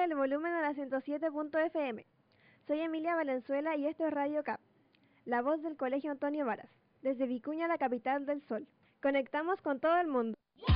Súbele el volumen a la 107.fm. Soy Emilia Valenzuela y esto es Radio CAP, la voz del Colegio Antonio Varas, desde Vicuña, la capital del sol. Conectamos con todo el mundo.